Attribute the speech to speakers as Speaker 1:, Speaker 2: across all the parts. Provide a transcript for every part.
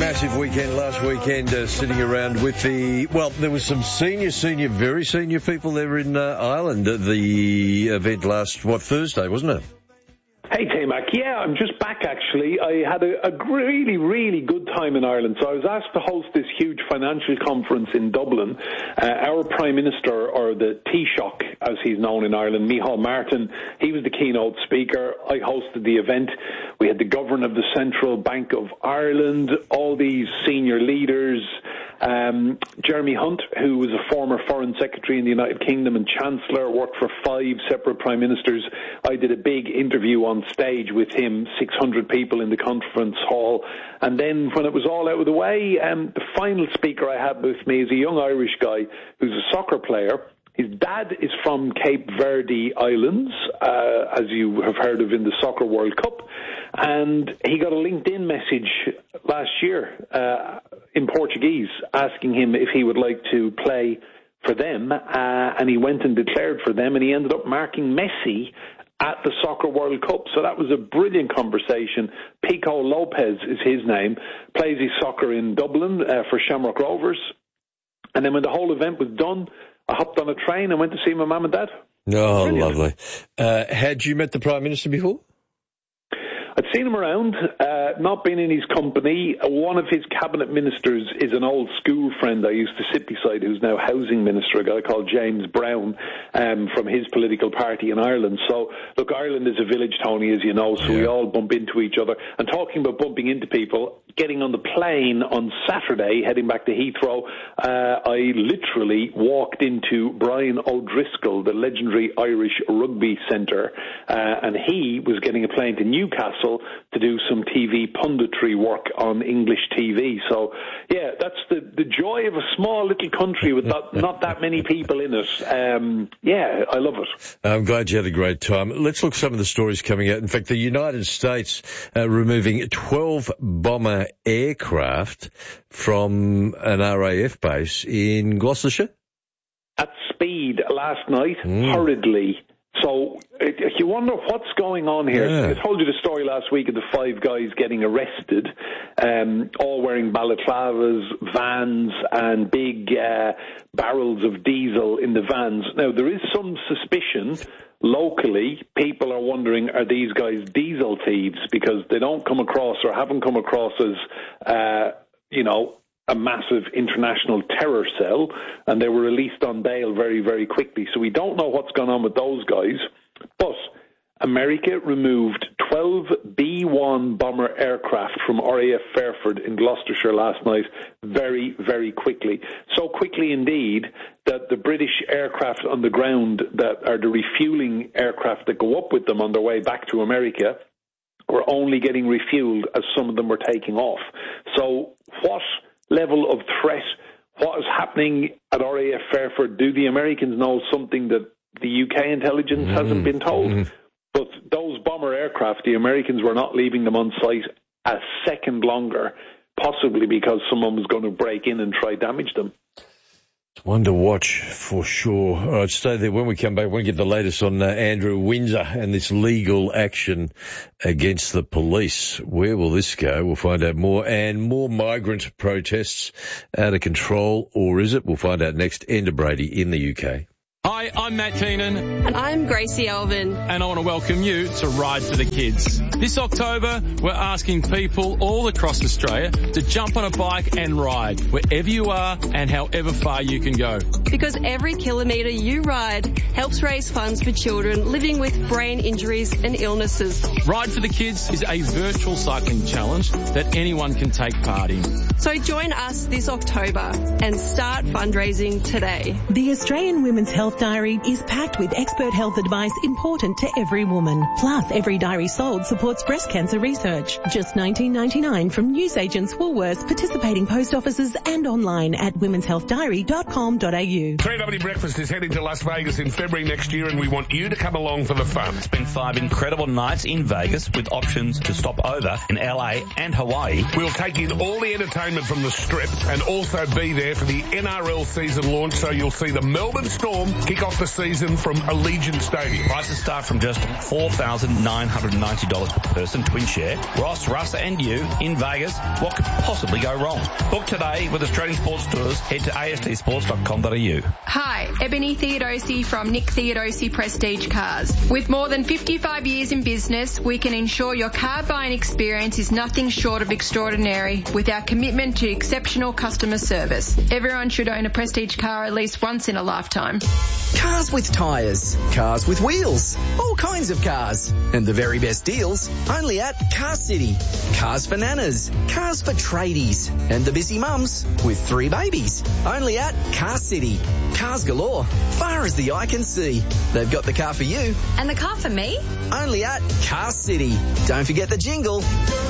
Speaker 1: massive weekend last weekend, sitting around with there was some very senior people there in Ireland at the event last, Thursday, wasn't it?
Speaker 2: Hey, T-Mac. Yeah, I'm just back, actually. I had a really, really good time in Ireland. So I was asked to host this huge financial conference in Dublin. Our Prime Minister, or the Taoiseach, as he's known in Ireland, Micheál Martin, he was the keynote speaker. I hosted the event. We had the Governor of the Central Bank of Ireland, all these senior leaders, Jeremy Hunt, who was a former Foreign Secretary in the United Kingdom and Chancellor, worked for 5 separate Prime Ministers. I did a big interview on stage with him, 600 people in the conference hall. And then when it was all out of the way, the final speaker I had with me is a young Irish guy who's a soccer player. His dad is from Cape Verde Islands, as you have heard of in the Soccer World Cup. And he got a LinkedIn message last year in Portuguese asking him if he would like to play for them. And he went and declared for them, and he ended up marking Messi at the Soccer World Cup. So that was a brilliant conversation. Pico Lopez is his name, plays his soccer in Dublin for Shamrock Rovers. And then when the whole event was done, I hopped on a train and went to see my mum and dad.
Speaker 1: Oh, brilliant. Lovely. Had you met the Prime Minister before?
Speaker 2: I'd seen him around, not been in his company. One of his cabinet ministers is an old school friend I used to sit beside, who's now housing minister, a guy called James Brown, from his political party in Ireland. So, look, Ireland is a village, Tony, as you know, so we all bump into each other. And talking about bumping into people, getting on the plane on Saturday, heading back to Heathrow, I literally walked into Brian O'Driscoll, the legendary Irish rugby centre, and he was getting a plane to Newcastle to do some TV punditry work on English TV. So, yeah, that's the joy of a small little country with not that many people in it. Yeah, I love it.
Speaker 1: I'm glad you had a great time. Let's look at some of the stories coming out. In fact, the United States removing 12 bomber aircraft from an RAF base in Gloucestershire?
Speaker 2: At speed last night, hurriedly. So you wonder what's going on here. Yeah. I told you the story last week of the 5 guys getting arrested, all wearing balaclavas, vans, and big barrels of diesel in the vans. Now, there is some suspicion locally. People are wondering, are these guys diesel thieves? Because they don't come across or haven't come across as, a massive international terror cell, and they were released on bail very, very quickly. So we don't know what's going on with those guys. But America removed 12 B-1 bomber aircraft from RAF Fairford in Gloucestershire last night very, very quickly. So quickly indeed that the British aircraft on the ground that are the refueling aircraft that go up with them on their way back to America were only getting refueled as some of them were taking off. So what level of threat, what is happening at RAF Fairford? Do the Americans know something that the UK intelligence hasn't been told? But those bomber aircraft, the Americans were not leaving them on site a second longer, possibly because someone was going to break in and try damage them.
Speaker 1: One to watch for sure. All right, stay there. When we come back, we'll get the latest on Andrew Windsor and this legal action against the police. Where will this go? We'll find out more. And more migrant protests out of control, or is it? We'll find out next. Enda Brady in the UK.
Speaker 3: Hi, I'm Matt Keenan.
Speaker 4: And I'm Gracie Alvin.
Speaker 3: And I want to welcome you to Ride for the Kids. This October, we're asking people all across Australia to jump on a bike and ride wherever you are and however far you can go.
Speaker 4: Because every kilometre you ride helps raise funds for children living with brain injuries and illnesses.
Speaker 3: Ride for the Kids is a virtual cycling challenge that anyone can take part in.
Speaker 4: So join us this October and start fundraising today.
Speaker 5: The Australian Women's Health Diary is packed with expert health advice important to every woman. Plus, every diary sold supports breast cancer research. Just $19.99 from newsagents, Woolworths, participating post offices and online at womenshealthdiary.com.au.
Speaker 6: 3W Breakfast is heading to Las Vegas in February next year, and we want you to come along for the fun.
Speaker 7: Spend 5 incredible nights in Vegas with options to stop over in LA and Hawaii.
Speaker 6: We'll take in all the entertainment from the Strip and also be there for the NRL season launch, so you'll see the Melbourne Storm kick kick off the season from Allegiant Stadium.
Speaker 7: Prices start from just $4,990 per person, twin share. Ross, Russ and you in Vegas. What could possibly go wrong? Book today with Australian Sports Tours. Head to astsports.com.au.
Speaker 8: Hi, Ebony Theodosi from Nick Theodosi Prestige Cars. With more than 55 years in business, we can ensure your car buying experience is nothing short of extraordinary with our commitment to exceptional customer service. Everyone should own a Prestige car at least once in a lifetime.
Speaker 9: Cars with tyres, cars with wheels, all kinds of cars. And the very best deals only at Car City. Cars for nanas, cars for tradies, and the busy mums with 3 babies. Only at Car City. Cars galore, far as the eye can see. They've got the car for you.
Speaker 10: And the car for me?
Speaker 9: Only at Car City. Don't forget the jingle.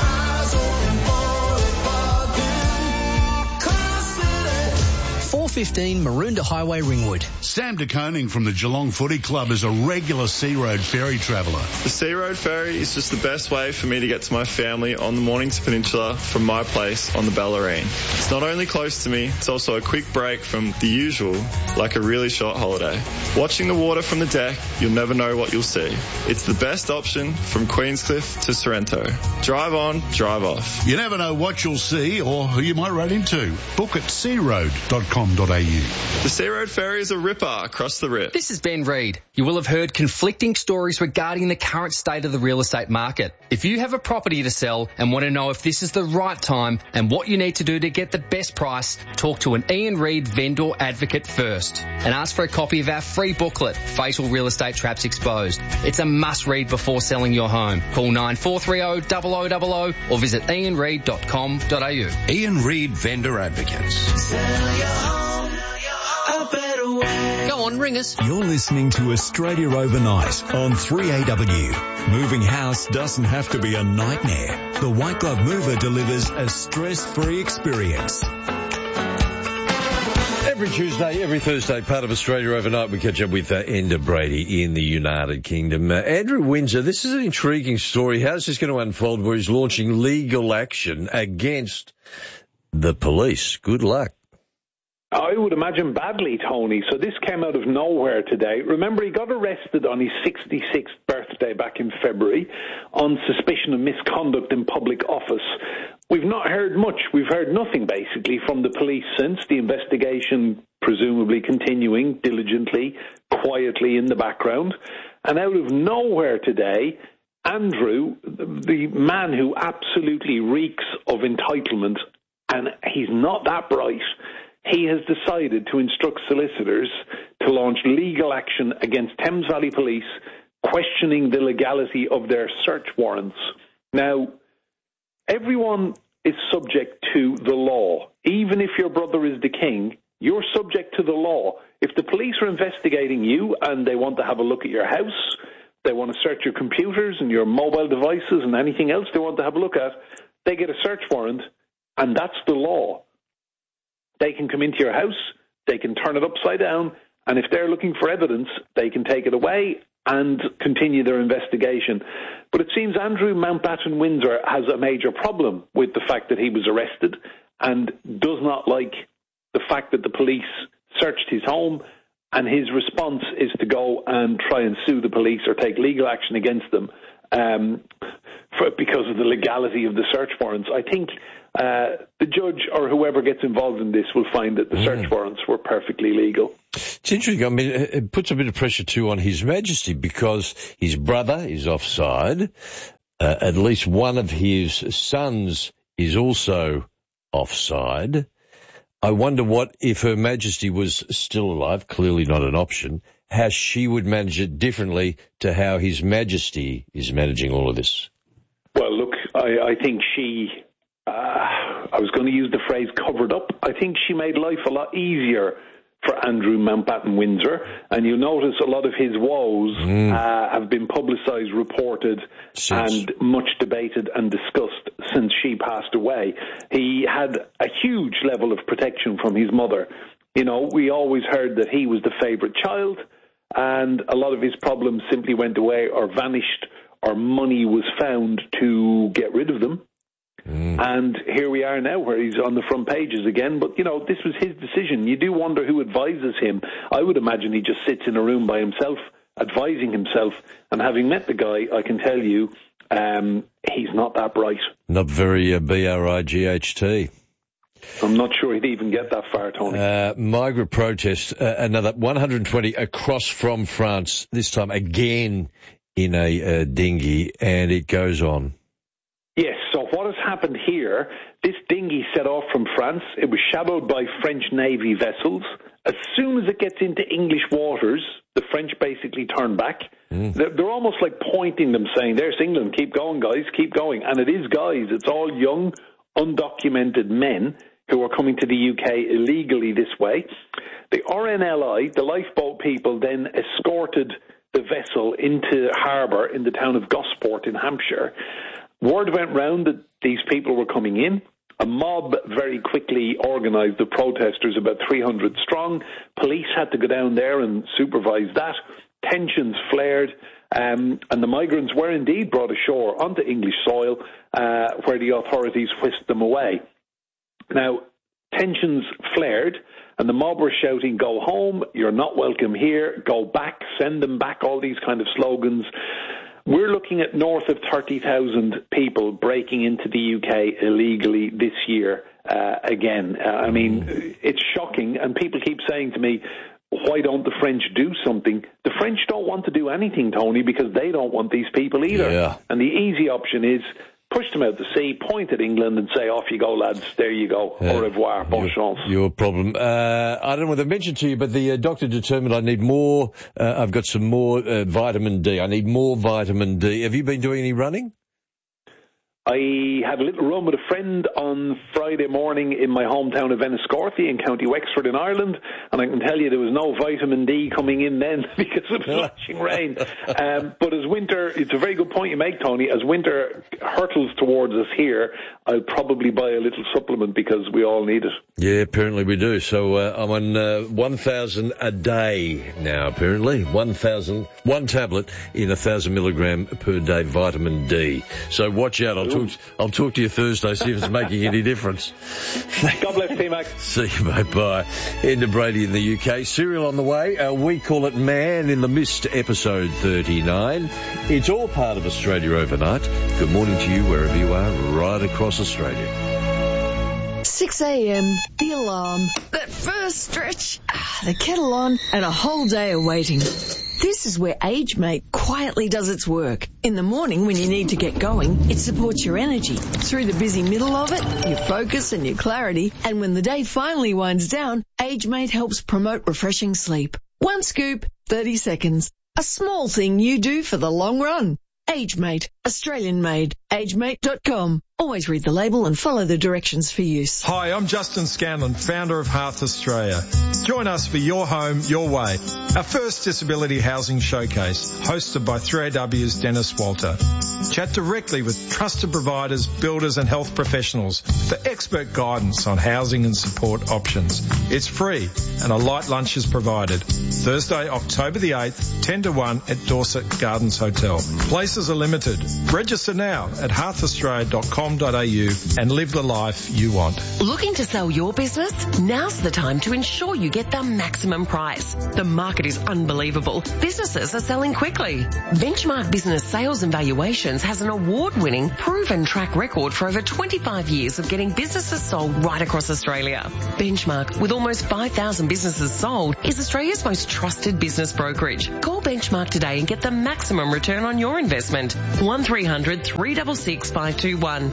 Speaker 9: 415 Maroondah Highway, Ringwood.
Speaker 11: Sam de Koning from the Geelong Footy Club is a regular Sea Road ferry traveller.
Speaker 12: The Sea Road ferry is just the best way for me to get to my family on the Mornington Peninsula from my place on the Bellarine. It's not only close to me, it's also a quick break from the usual, like a really short holiday. Watching the water from the deck, you'll never know what you'll see. It's the best option from Queenscliff to Sorrento. Drive on, drive off.
Speaker 11: You never know what you'll see or who you might run into. Book at searoad.com.au.
Speaker 12: The Sea Road ferry is a ripper across the rip.
Speaker 13: This is Ben Reid. You will have heard conflicting stories regarding the current state of the real estate market. If you have a property to sell and want to know if this is the right time and what you need to do to get the best price, talk to an Ian Reid vendor advocate first and ask for a copy of our free booklet, Fatal Real Estate Traps Exposed. It's a must read before selling your home. Call 9430 0000 or visit ianreid.com.au.
Speaker 14: Ian Reid Vendor Advocates.
Speaker 15: Sell your home a better way.
Speaker 13: Go on, ring us.
Speaker 16: You're listening to Australia Overnight on 3AW. Moving house doesn't have to be a nightmare. The White Glove Mover delivers a stress-free experience.
Speaker 1: Every Tuesday, every Thursday, part of Australia Overnight, we catch up with Enda Brady in the United Kingdom. Andrew Windsor, this is an intriguing story. How's this going to unfold where he's launching legal action against the police? Good luck.
Speaker 2: I would imagine badly, Tony. So this came out of nowhere today. Remember, he got arrested on his 66th birthday back in February on suspicion of misconduct in public office. We've not heard much. We've heard nothing, basically, from the police since. The investigation presumably continuing diligently, quietly in the background. And out of nowhere today, Andrew, the man who absolutely reeks of entitlement, and he's not that bright, he has decided to instruct solicitors to launch legal action against Thames Valley Police, questioning the legality of their search warrants. Now, everyone is subject to the law. Even if your brother is the king, you're subject to the law. If the police are investigating you and they want to have a look at your house, they want to search your computers and your mobile devices and anything else they want to have a look at, they get a search warrant, and that's the law. They can come into your house, they can turn it upside down, and if they're looking for evidence, they can take it away and continue their investigation. But it seems Andrew Mountbatten Windsor has a major problem with the fact that he was arrested and does not like the fact that the police searched his home, and his response is to go and try and sue the police or take legal action against them because of the legality of the search warrants. I think the judge or whoever gets involved in this will find that the search warrants were perfectly legal.
Speaker 1: It's interesting. I mean, it puts a bit of pressure too on His Majesty because his brother is offside. At least one of his sons is also offside. I wonder what, if Her Majesty was still alive, clearly not an option, how she would manage it differently to how His Majesty is managing all of this.
Speaker 2: Well, look, I think she... I was going to use the phrase covered up. I think she made life a lot easier for Andrew Mountbatten Windsor, and you'll notice a lot of his woes have been publicised, reported, and much debated and discussed since she passed away. He had a huge level of protection from his mother. You know, we always heard that he was the favourite child, and a lot of his problems simply went away or vanished, or money was found to get rid of them. And here we are now where he's on the front pages again. But, this was his decision. You do wonder who advises him. I would imagine he just sits in a room by himself, advising himself. And having met the guy, I can tell you, he's not that bright.
Speaker 1: Not very BRIGHT.
Speaker 2: I'm not sure he'd even get that far, Tony.
Speaker 1: Migrant protest, another 120 across from France, this time again in a dinghy, and it goes on.
Speaker 2: Yes, so what has happened here, this dinghy set off from France. It was shadowed by French Navy vessels. As soon as it gets into English waters, the French basically turn back. They're almost like pointing them, saying, there's England, keep going, guys, keep going. And it is guys, it's all young, undocumented men who are coming to the UK illegally this way. The RNLI, the lifeboat people, then escorted the vessel into harbour in the town of Gosport in Hampshire. Word went round that these people were coming in. A mob very quickly organised the protesters, about 300 strong. Police had to go down there and supervise that. Tensions flared, and the migrants were indeed brought ashore onto English soil, where the authorities whisked them away. Now, tensions flared, and the mob were shouting, go home, you're not welcome here, go back, send them back, all these kind of slogans. We're looking at north of 30,000 people breaking into the UK illegally this year again. I mean, it's shocking, and people keep saying to me, why don't the French do something? The French don't want to do anything, Tony, because they don't want these people either.
Speaker 1: Yeah.
Speaker 2: And the easy option is push them out to sea, point at England and say, off you go, lads, there you go, au revoir, bonne chance.
Speaker 1: Your problem. I don't know whether I mentioned to you, but the doctor determined I need more, I've got some more vitamin D. I need more vitamin D. Have you been doing any running?
Speaker 2: I had a little run with a friend on Friday morning in my hometown of Enniscorthy in County Wexford in Ireland, and I can tell you there was no vitamin D coming in then because of the lashing rain. But as winter, it's a very good point you make, Tony, as winter hurtles towards us here, I'll probably buy a little supplement because we all need it.
Speaker 1: Yeah, apparently we do. So I'm on 1,000 a day now, apparently. 1,000, one tablet in 1,000 milligram per day vitamin D. So watch out. I'll talk to you Thursday, see if it's making any difference.
Speaker 2: God bless, T-Mac.
Speaker 1: See you, mate. Bye. Enda Brady in the UK. Serial on the way. We call it Man in the Mist, episode 39. It's all part of Australia Overnight. Good morning to you, wherever you are, right across Australia.
Speaker 10: 6 a.m, the alarm, that first stretch, the kettle on, and a whole day of waiting. This is where AgeMate quietly does its work. In the morning when you need to get going, it supports your energy. Through the busy middle of it, your focus and your clarity. And when the day finally winds down, AgeMate helps promote refreshing sleep. One scoop, 30 seconds. A small thing you do for the long run. AgeMate, Australian made. AgeMate.com. Always read the label and follow the directions for use.
Speaker 17: Hi, I'm Justin Scanlon, founder of Hearth Australia. Join us for Your Home, Your Way, our first disability housing showcase, hosted by 3AW's Dennis Walter. Chat directly with trusted providers, builders and health professionals for expert guidance on housing and support options. It's free and a light lunch is provided. Thursday, October the 8th, 10 to 1 at Dorset Gardens Hotel. Places are limited. Register now at hearthaustralia.com.au and live the life you want.
Speaker 18: Looking to sell your business? Now's the time to ensure you get the maximum price. The market is unbelievable. Businesses are selling quickly. Benchmark Business Sales and Valuations has an award-winning, proven track record for over 25 years of getting businesses sold right across Australia. Benchmark, with almost 5,000 businesses sold, is Australia's most trusted business brokerage. Call Benchmark today and get the maximum return on your investment. 1300 366 521.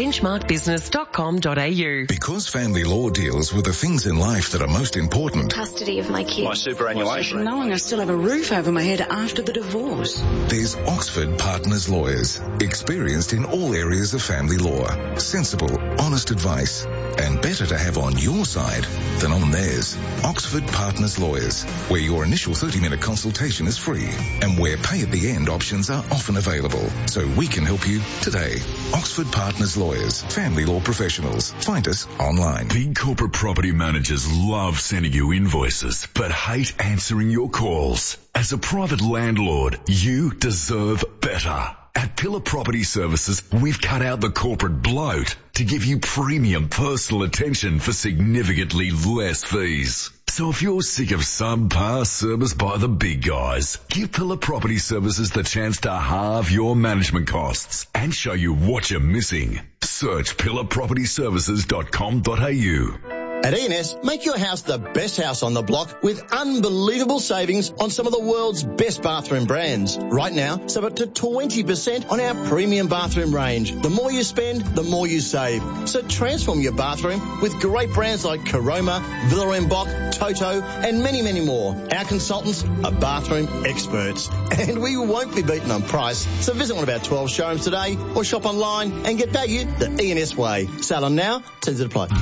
Speaker 18: benchmarkbusiness.com.au.
Speaker 19: Because family law deals with the things in life that are most important.
Speaker 20: Custody of my kids.
Speaker 19: My superannuation.
Speaker 20: Knowing I still have a roof over my head after the divorce.
Speaker 19: There's Oxford Partners Lawyers, experienced in all areas of family law. Sensible, honest advice, and better to have on your side than on theirs. Oxford Partners Lawyers, where your initial 30-minute consultation is free and where pay at the end options are often available. So we can help you today. Oxford Partners Lawyers, family law professionals. Find us online.
Speaker 16: Big corporate property managers love sending you invoices, but hate answering your calls. As a private landlord, you deserve better. At Pillar Property Services, we've cut out the corporate bloat to give you premium personal attention for significantly less fees. So if you're sick of subpar service by the big guys, give Pillar Property Services the chance to halve your management costs and show you what you're missing. Search pillarpropertyservices.com.au.
Speaker 21: At E&S, make your house the best house on the block with unbelievable savings on some of the world's best bathroom brands. Right now, save up to 20% on our premium bathroom range. The more you spend, the more you save. So transform your bathroom with great brands like Caroma, Villa en Bock, Toto, and many, many more. Our consultants are bathroom experts, and we won't be beaten on price. So visit one of our 12 showrooms today or shop online and get value the E&S way. Sale on now, terms and apply.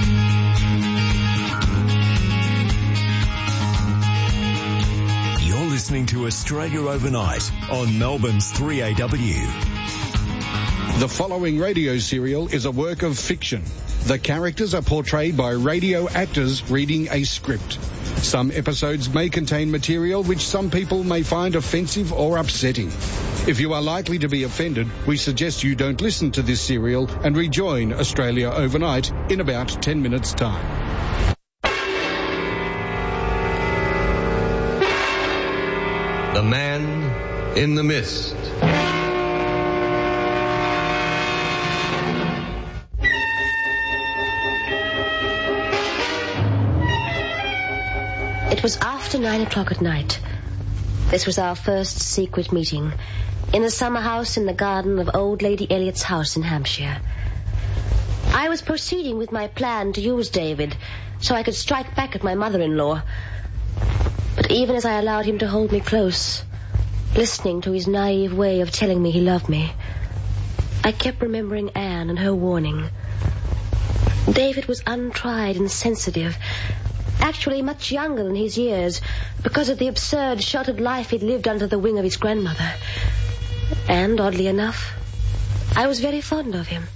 Speaker 16: Listening to Australia Overnight on Melbourne's 3AW.
Speaker 22: The following radio serial is a work of fiction. The characters are portrayed by radio actors reading a script. Some episodes may contain material which some people may find offensive or upsetting. If you are likely to be offended, we suggest you don't listen to this serial and rejoin Australia Overnight in about 10 minutes' time.
Speaker 14: The Man in the Mist.
Speaker 23: It was after 9 o'clock at night. This was our first secret meeting in the summer house in the garden of old Lady Elliot's house in Hampshire. I was proceeding with my plan to use David so I could strike back at my mother-in-law. But even as I allowed him to hold me close, listening to his naive way of telling me he loved me, I kept remembering Anne and her warning. David was untried and sensitive, actually much younger than his years, because of the absurd, sheltered life he'd lived under the wing of his grandmother. And, oddly enough, I was very fond of him.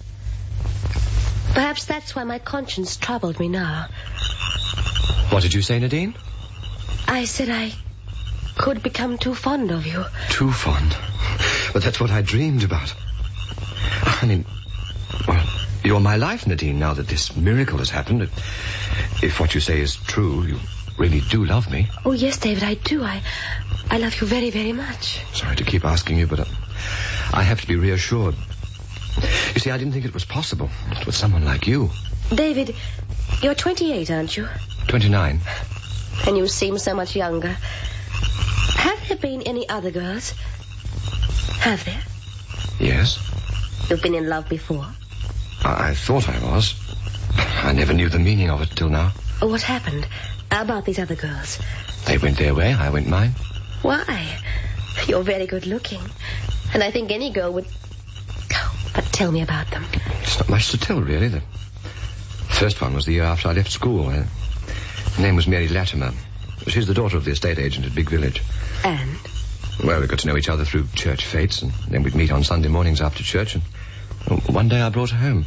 Speaker 23: Perhaps that's why my conscience troubled me now.
Speaker 14: What did you say, Nadine?
Speaker 23: I said I could become too fond of you.
Speaker 14: Too fond? But that's what I dreamed about. I mean, well, you're my life, Nadine, now that this miracle has happened. If what you say is true, you really do love me.
Speaker 23: Oh, yes, David, I do. I love you very, very much.
Speaker 14: Sorry to keep asking you, but I have to be reassured. You see, I didn't think it was possible, not with someone like you.
Speaker 23: David, you're 28, aren't you?
Speaker 14: 29.
Speaker 23: And you seem so much younger. Have there been any other girls? Have there?
Speaker 14: Yes.
Speaker 23: You've been in love before?
Speaker 14: I thought I was. I never knew the meaning of it till now.
Speaker 23: What happened? How about these other girls?
Speaker 14: They went their way, I went mine.
Speaker 23: Why? You're very good looking. And I think any girl would... Oh, but tell me about them.
Speaker 14: It's not much to tell, really. The first one was the year after I left school. Her name was Mary Latimer. She's the daughter of the estate agent at Big Village.
Speaker 23: And?
Speaker 14: Well, we got to know each other through church fetes, and then we'd meet on Sunday mornings after church, and one day I brought her home.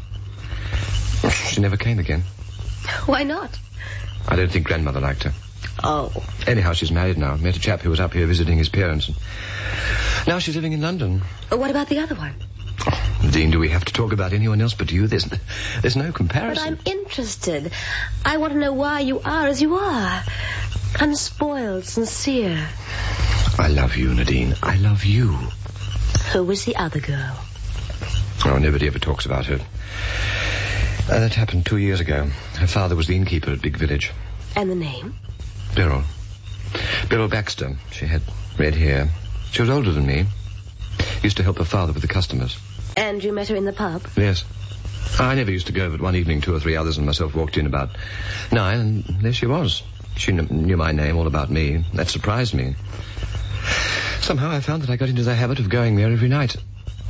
Speaker 14: She never came again.
Speaker 23: Why not?
Speaker 14: I don't think grandmother liked her.
Speaker 23: Oh.
Speaker 14: Anyhow, she's married now. Met a chap who was up here visiting his parents, and now she's living in London.
Speaker 23: What about the other one?
Speaker 14: Oh, Dean, do we have to talk about anyone else but you? There's no comparison.
Speaker 23: But I'm interested. I want to know why you are as you are. Unspoiled, sincere.
Speaker 14: I love you, Nadine. I love you.
Speaker 23: Who was the other girl?
Speaker 14: Oh, nobody ever talks about her. That happened 2 years ago. Her father was the innkeeper at Big Village.
Speaker 23: And the name?
Speaker 14: Beryl. Beryl Baxter. She had red hair. She was older than me. Used to help her father with the customers.
Speaker 23: And you met her in the pub?
Speaker 14: Yes. I never used to go, but one evening 2 or 3 others and myself walked in about 9, and there she was. She knew my name, all about me. That surprised me. Somehow I found that I got into the habit of going there every night.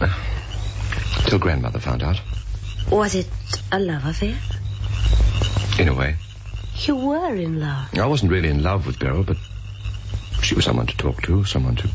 Speaker 14: Till grandmother found out.
Speaker 23: Was it a love affair?
Speaker 14: In a way.
Speaker 23: You were in love.
Speaker 14: I wasn't really in love with Beryl, but she was someone to talk to, someone to...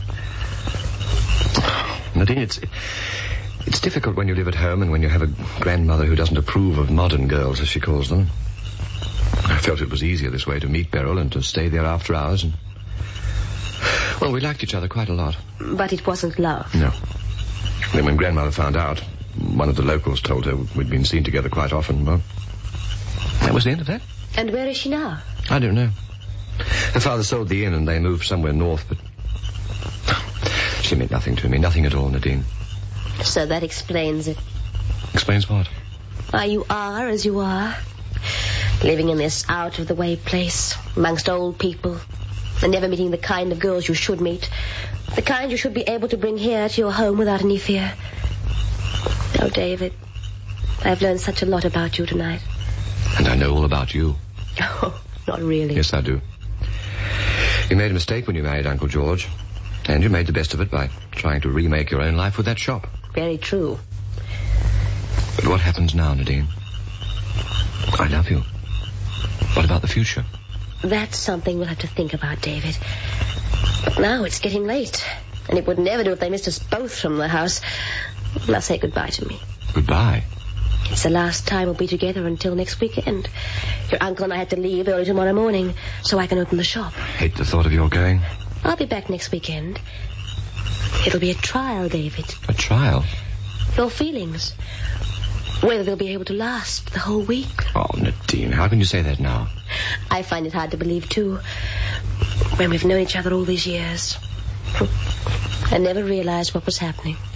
Speaker 14: Nadine, it's difficult when you live at home and when you have a grandmother who doesn't approve of modern girls, as she calls them. I felt it was easier this way to meet Beryl and to stay there after hours. And well, we liked each other quite a lot.
Speaker 23: But it wasn't love.
Speaker 14: No. Then when Grandmother found out, one of the locals told her we'd been seen together quite often. Well, that was the end of that.
Speaker 23: And where is she now?
Speaker 14: I don't know. Her father sold the inn and they moved somewhere north, but she meant nothing to me. Nothing at all, Nadine.
Speaker 23: So that explains it.
Speaker 14: Explains what?
Speaker 23: Why you are as you are. Living in this out-of-the-way place, amongst old people, and never meeting the kind of girls you should meet. The kind you should be able to bring here to your home without any fear. Oh, David, I've learned such a lot about you tonight.
Speaker 14: And I know all about you.
Speaker 23: Oh, not really.
Speaker 14: Yes, I do. You made a mistake when you married Uncle George. And you made the best of it by trying to remake your own life with that shop.
Speaker 23: Very true.
Speaker 14: But what happens now, Nadine? I love you. What about the future?
Speaker 23: That's something we'll have to think about, David. But now it's getting late. And it would never do if they missed us both from the house. Now say goodbye to me.
Speaker 14: Goodbye?
Speaker 23: It's the last time we'll be together until next weekend. Your uncle and I had to leave early tomorrow morning so I can open the shop.
Speaker 14: I hate the thought of your going.
Speaker 23: I'll be back next weekend. It'll be a trial, David.
Speaker 14: A trial?
Speaker 23: Your feelings. Whether they'll be able to last the whole week.
Speaker 14: Oh, Nadine, how can you say that now?
Speaker 23: I find it hard to believe, too. When we've known each other all these years. I never realized what was happening.